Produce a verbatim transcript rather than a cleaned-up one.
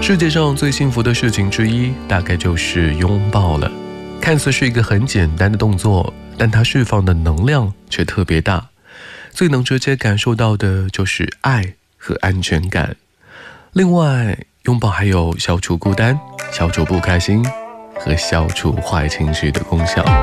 世界上最幸福的事情之一，大概就是拥抱了。看似是一个很简单的动作，但它释放的能量却特别大。最能直接感受到的就是爱和安全感。另外，拥抱还有消除孤单、消除不开心和消除坏情绪的功效。